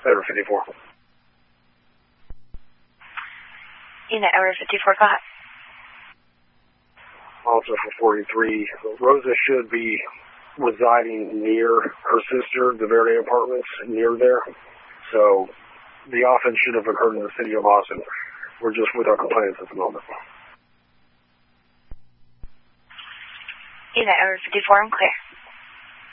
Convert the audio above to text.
Area 54. Unit Area 54, go ahead. Also for 43, Rosa should be residing near her sister, the Verde Apartments, near there. So the offense should have occurred in the city of Austin. We're just with our complaints at the moment. Unit Area 54, I'm clear.